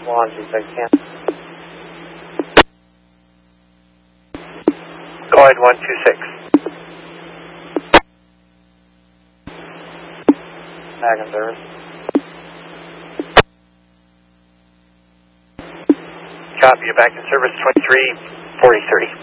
Swansea, I can't. Go ahead, 126. Back in service. Copy, you're back in service, 2343.